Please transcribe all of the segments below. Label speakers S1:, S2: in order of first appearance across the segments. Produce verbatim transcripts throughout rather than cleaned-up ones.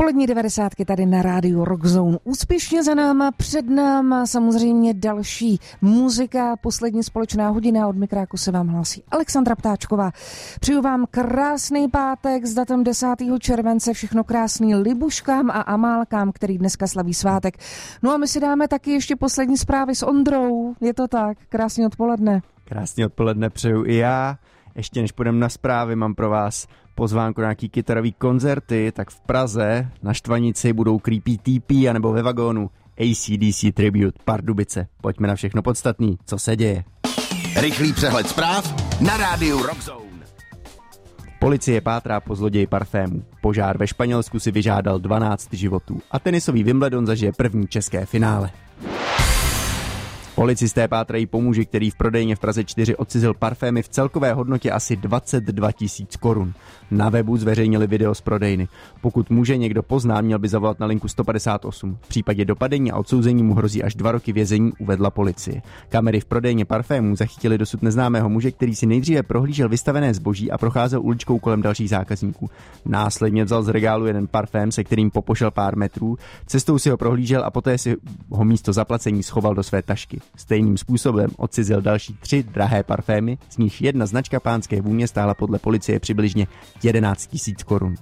S1: Polední devadesátky tady na rádiu Rockzone. Úspěšně za náma, před náma samozřejmě další muzika. Poslední společná hodina, od mikráku se vám hlásí Alexandra Ptáčková. Přeju vám krásný pátek s datem desátého července, všechno krásný Libuškám a Amálkám, který dneska slaví svátek. No a my si dáme taky ještě poslední zprávy s Ondrou. Je to tak? Krásný odpoledne.
S2: Krásný odpoledne přeju i já. Ještě než půjdeme na zprávy, mám pro vás pozvánku na nějaký kytarový koncerty, tak v Praze na Štvanici budou Creepy T P anebo ve Vagónu A C D C Tribute Pardubice. Pojďme na všechno podstatný, co se děje.
S3: Rychlý přehled zpráv na rádiu Rockzone.
S2: Policie pátrá po zloději parfémů. Požár ve Španělsku si vyžádal dvanáct životů a tenisový Wimbledon zažije první české finále. Policisté pátrají po muži, který v prodejně v Praze čtyři odcizil parfémy v celkové hodnotě asi dvacet dva tisíc korun. Na webu zveřejnili video z prodejny. Pokud muže někdo pozná, měl by zavolat na linku sto padesát osm. V případě dopadení a odsouzení mu hrozí až dva roky vězení, uvedla policie. Kamery v prodejně parfémů zachytily dosud neznámého muže, který si nejdříve prohlížel vystavené zboží a procházel uličkou kolem dalších zákazníků. Následně vzal z regálu jeden parfém, se kterým popošel pár metrů, cestou si ho prohlížel a poté si ho místo zaplacení schoval do své tašky. Stejným způsobem odcizil další tři drahé parfémy, z nich jedna značka pánské vůně stála podle policie přibližně jedenáct tisíc korun.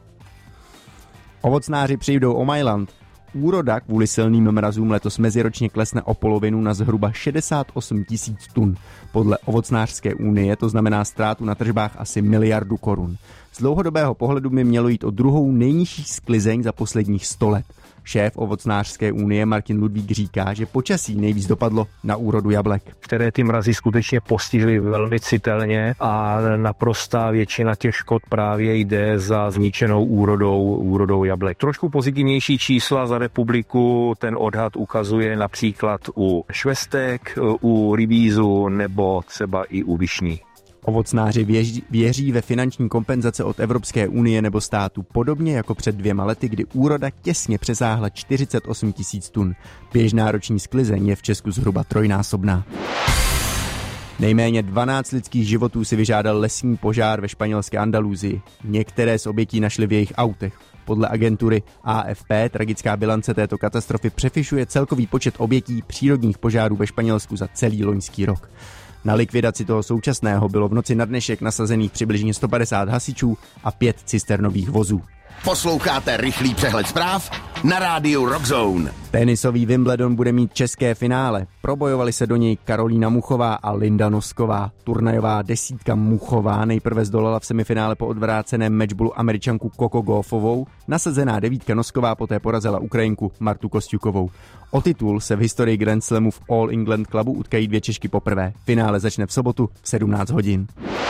S2: Ovocnáři přijdou o Mailand. Úroda kvůli silným mrazům letos meziročně klesne o polovinu na zhruba šedesát osm tisíc tun. Podle Ovocnářské unie to znamená ztrátu na tržbách asi miliardu korun. Z dlouhodobého pohledu by mělo jít o druhou nejnižší sklizeň za posledních sto let. Šéf Ovocnářské unie Martin Ludvík říká, že počasí nejvíc dopadlo na úrodu jablek.
S4: Které ty mrazy skutečně postihly velmi citelně a naprostá většina těch škod právě jde za zničenou úrodou, úrodou jablek. Trošku pozitivnější čísla za republiku ten odhad ukazuje například u švestek, u rybízu nebo třeba i u višní.
S2: Ovocnáři věří, věří ve finanční kompenzace od Evropské unie nebo státu, podobně jako před dvěma lety, kdy úroda těsně přesáhla čtyřicet osm tisíc tun. Běžná roční sklizeň je v Česku zhruba trojnásobná. Nejméně dvanáct lidských životů si vyžádal lesní požár ve španělské Andaluzii. Některé z obětí našli v jejich autech. Podle agentury A F P tragická bilance této katastrofy převyšuje celkový počet obětí přírodních požárů ve Španělsku za celý loňský rok. Na likvidaci toho současného bylo v noci na dnešek nasazených přibližně sto padesát hasičů a pět cisternových vozů.
S3: Posloucháte rychlý přehled zpráv na rádiu Rockzone.
S2: Tenisový Wimbledon bude mít české finále. Probojovali se do něj Karolína Muchová a Linda Nosková. Turnajová desítka Muchová nejprve zdolala v semifinále po odvráceném matchballu Američanku Coco Gauffovou. Nasazená devítka Nosková poté porazila Ukrajinku Martu Kostjukovou. O titul se v historii Grand Slamu v All England Clubu utkají dvě Češky poprvé. Finále začne v sobotu v sedmnáct hodin.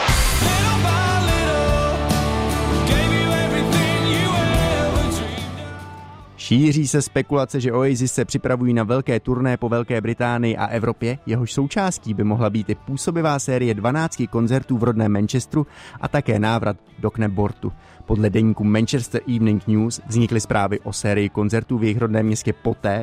S2: Šíří se spekulace, že Oasis se připravují na velké turné po Velké Británii a Evropě, jehož součástí by mohla být i působivá série dvanácti koncertů v rodném Manchesteru a také návrat do Knebworthu. Podle deníku Manchester Evening News vznikly zprávy o sérii koncertů v jejich rodném městě poté,